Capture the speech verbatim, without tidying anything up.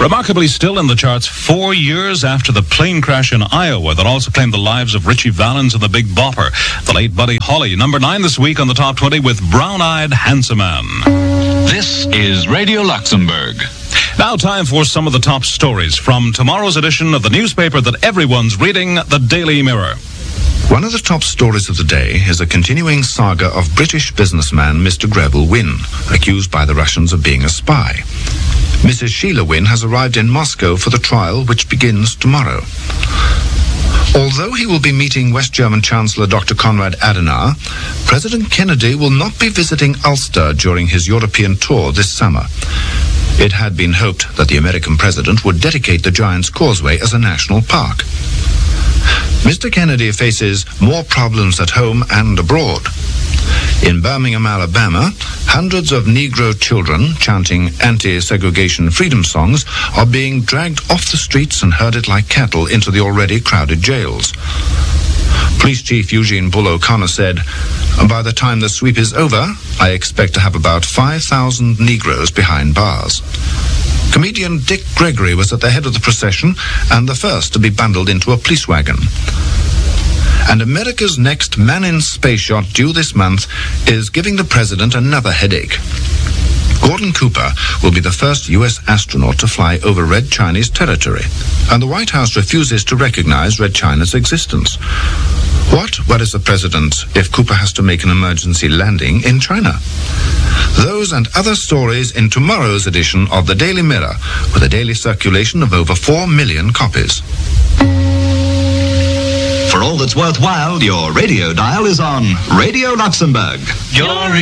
Remarkably still in the charts four years after the plane crash in Iowa that also claimed the lives of Richie Valens and the Big Bopper. The late Buddy Holly, number nine this week on the Top twenty with Brown-Eyed Handsome Man. This is Radio Luxembourg. Now time for some of the top stories from tomorrow's edition of the newspaper that everyone's reading, the Daily Mirror. One of the top stories of the day is a continuing saga of British businessman Mister Greville Wynne, accused by the Russians of being a spy. Missus Sheila Wynne has arrived in Moscow for the trial, which begins tomorrow. Although he will be meeting West German Chancellor Doctor Konrad Adenauer, President Kennedy will not be visiting Ulster during his European tour this summer. It had been hoped that the American president would dedicate the Giant's Causeway as a national park. Mister Kennedy faces more problems at home and abroad. In Birmingham, Alabama, hundreds of Negro children chanting anti-segregation freedom songs are being dragged off the streets and herded like cattle into the already crowded jails. Police Chief Eugene Bull O'Connor said, "By the time the sweep is over, I expect to have about five thousand Negroes behind bars." Comedian Dick Gregory was at the head of the procession and the first to be bundled into a police wagon. And America's next man in space shot due this month is giving the president another headache. Gordon Cooper will be the first U S astronaut to fly over Red Chinese territory, and the White House refuses to recognize Red China's existence. What worries the president if Cooper has to make an emergency landing in China? Those and other stories in tomorrow's edition of the Daily Mirror, with a daily circulation of over four million copies. For all that's worthwhile, your radio dial is on Radio Luxembourg. Your